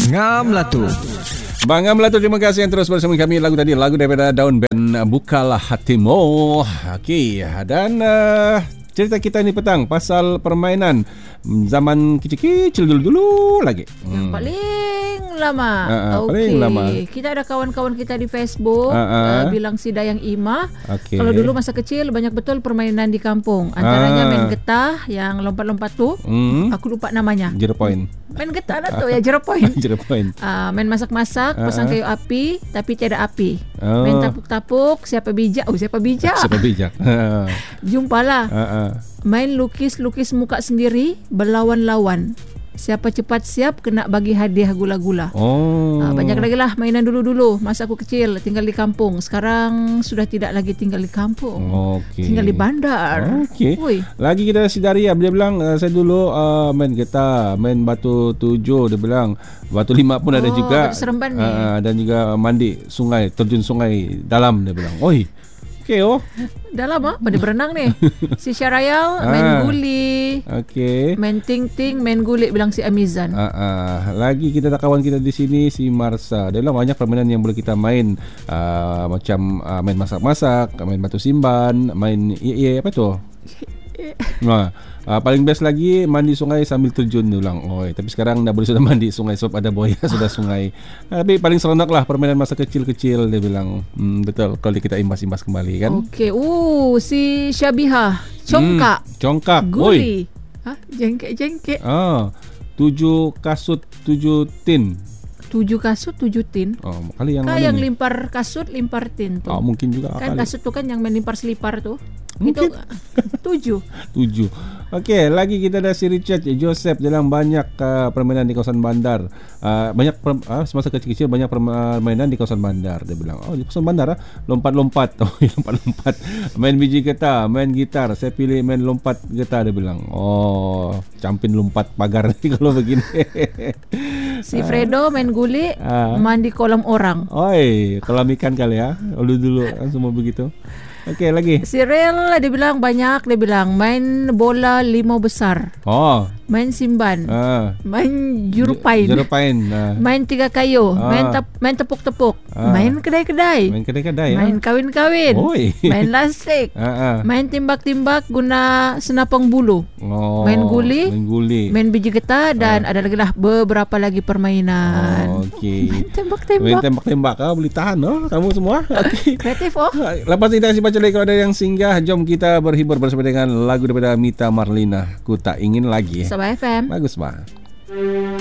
Ngam Latu. Bang Ngam Latu, terima kasih yang terus bersama kami. Lagu tadi, lagu daripada Daun Band, Bukalah Hatimu. Okey, dan cerita kita ni petang pasal permainan zaman kecil-kecil dulu-dulu lagi. Yang paling lama. Paling lama. Kita ada kawan-kawan kita di Facebook bilang si Dayang Ima. Kalau dulu masa kecil banyak betul permainan di kampung. Antaranya main getah yang lompat-lompat tu. Aku lupa namanya. Zero point. Main getah lah tu ya, zero point. Zero point. Main masak-masak, pasang kayu api tapi tiada api. Main tapuk-tapuk, siapa bijak? Siapa bijak? Siapa bijak? Jumpalah. Main lukis-lukis muka sendiri, berlawan-lawan. Siapa cepat siap kena bagi hadiah gula-gula. Banyak lagi lah mainan dulu-dulu masa aku kecil tinggal di kampung. Sekarang sudah tidak lagi tinggal di kampung. Tinggal di bandar. Lagi kita si Daria, dia bilang saya dulu main getah, main batu 7, dia bilang batu 5 pun ada juga. Batu Seremban ni. Dan juga mandi sungai, terjun sungai dalam, dia bilang. Dalam pada berenang ni. Si Syarayal main guli. Main ting-ting, main gulik, bilang si Amizan. Lagi kita ada kawan kita di sini, si Marsa. Dia bilang banyak permainan yang boleh kita main, macam main masak-masak, main batu simban, main apa tu? Paling best lagi mandi sungai sambil terjun, dia bilang. Tapi sekarang dah boleh sudah mandi sungai sebab ada buaya sudah sungai. Tapi paling seronok lah permainan masa kecil-kecil, dia bilang. Betul, kalau kita imbas-imbas kembali kan. Si Syabiha congkak guli. Jengkek 7 kasut 7 tin. 7 kasut 7 tin. Kali yang limpar kasut, limpar tin tu. Mungkin juga kan kali. Kasut tu kan yang melimpar selipar tu. Mungkin. Itu 7. Okey, lagi kita ada si Richard Joseph, dalam banyak permainan di kawasan bandar. Semasa kecil-kecil banyak permainan di kawasan bandar, dia bilang. Di kawasan bandar lompat-lompat. Lompat-lompat. Main biji getah, main gitar. Saya pilih main lompat getah, dia bilang. Campin lompat pagar ni kalau begini. Si Fredo main gulik, mandi kolam orang. Kolam ikan kali ya. Dulu kan semua begitu. Okey, lagi. Cyril dia bilang banyak, dia bilang main bola 5 besar. Main simban. Main jurupain. Main 3 kayu. Main tepuk-tepuk. Main kedai-kedai. Main kawin-kawin. Main lasik. Main timbak-timbak guna senapang bulu. Main guli. Main biji getah, dan ada lagi lah beberapa lagi permainan. Main tembak-tembak. Boleh tahan kamu semua. Kreatif Lepas ini si baca lagi, kalau ada yang singgah, jom kita berhibur bersama dengan lagu daripada Mita Marlina, Ku Tak Ingin Lagi. Sabah FM. Bagus, bah.